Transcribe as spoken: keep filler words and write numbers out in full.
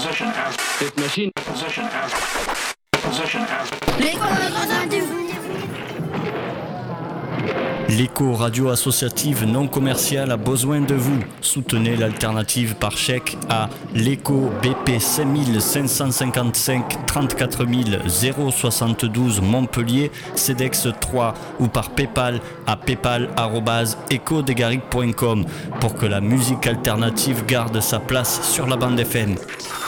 position as this machine position as position as L'écho radio associative non commerciale a besoin de vous. Soutenez l'alternative par chèque à l'écho B P cinq cinq cinq cinq trente-quatre mille soixante-douze Montpellier, CEDEX trois ou par Paypal à paypal arobase echo degaric point com pour que la musique alternative garde sa place sur la bande F M.